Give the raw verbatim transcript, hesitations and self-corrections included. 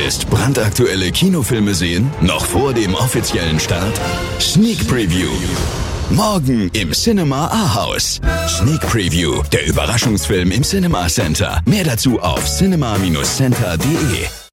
Willst brandaktuelle Kinofilme sehen? Noch vor dem offiziellen Start? Sneak Preview. Morgen im Cinema Ahaus. Sneak Preview, der Überraschungsfilm im Cinema Center. Mehr dazu auf cinema Bindestrich center punkt de.